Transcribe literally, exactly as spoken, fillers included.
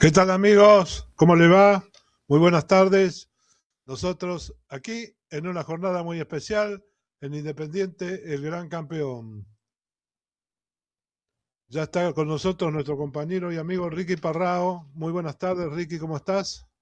¿Qué tal amigos? ¿Cómo le va? Muy buenas tardes. Nosotros aquí en una jornada muy especial en Independiente, el gran campeón. Ya está con nosotros nuestro compañero y amigo Ricky Parrao. Muy buenas tardes, Ricky, ¿cómo estás?